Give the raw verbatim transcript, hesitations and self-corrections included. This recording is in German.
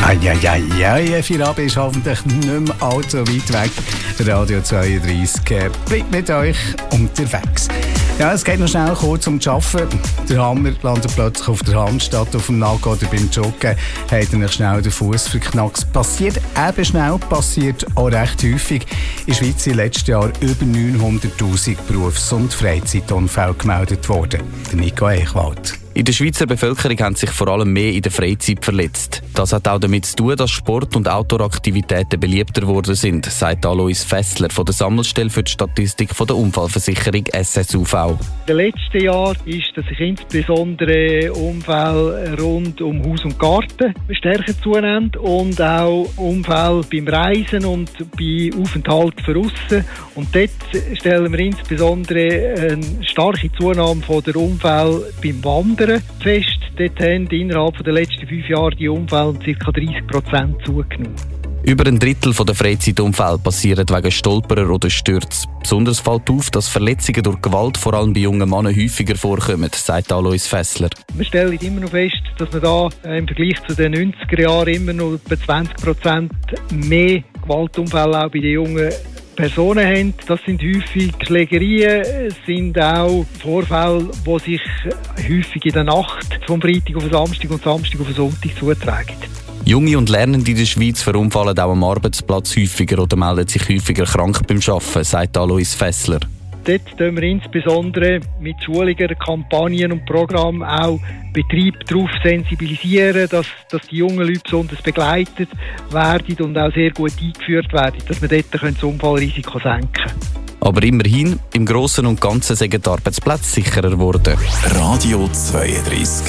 Eieiei, Feierabend ist hoffentlich nicht mehr allzu weit weg. Radio zweiunddreissig bleibt mit euch unterwegs. Ja, es geht noch schnell kurz um das Arbeiten. Der Hammer landet plötzlich auf der Hand statt auf dem Nacken oder beim Joggen. Hat er nicht schnell den Fuß verknackst. Passiert eben schnell, passiert auch recht häufig. In der Schweiz sind letztes Jahr über neunhunderttausend Berufs- und Freizeitunfälle gemeldet worden. Der Nico Eichwald. In der Schweizer Bevölkerung haben sich vor allem mehr in der Freizeit verletzt. Das hat auch damit zu tun, dass Sport- und Outdoor-Aktivitäten beliebter geworden sind, sagt Alois Fessler von der Sammelstelle für die Statistik von der Unfallversicherung S S U V. In den letzten Jahren ist, dass sich insbesondere Unfälle rund um Haus und Garten stärker zunehmen und auch Unfälle beim Reisen und bei Aufenthalt von aussen. Und dort stellen wir insbesondere eine starke Zunahme von der Unfälle beim Wandern fest. Dort haben innerhalb der letzten fünf Jahre die Unfälle um ca. dreißig Prozent zugenommen. Über ein Drittel der Freizeitunfälle passieren wegen Stolperer oder Stürzen. Besonders fällt auf, dass Verletzungen durch Gewalt vor allem bei jungen Männern häufiger vorkommen, sagt Alois Fessler. Wir stellen immer noch fest, dass wir da im Vergleich zu den neunziger Jahren immer noch etwa zwanzig Prozent mehr Gewaltunfälle auch bei den jungen Personen haben. Das sind häufig Schlägerien, es sind auch Vorfälle, die sich häufig in der Nacht vom Freitag auf den Samstag und Samstag auf den Sonntag zutragen. Junge und Lernende in der Schweiz verunfallen auch am Arbeitsplatz häufiger oder melden sich häufiger krank beim Arbeiten, sagt Alois Fessler. Dort sensibilisieren wir insbesondere mit Schulungen, Kampagnen und Programmen auch Betriebe darauf sensibilisieren, dass, dass die jungen Leute besonders begleitet werden und auch sehr gut eingeführt werden, dass wir dort das Unfallrisiko senken können. Aber immerhin, im Grossen und Ganzen sind die Arbeitsplätze sicherer geworden. Radio zweiunddreissig.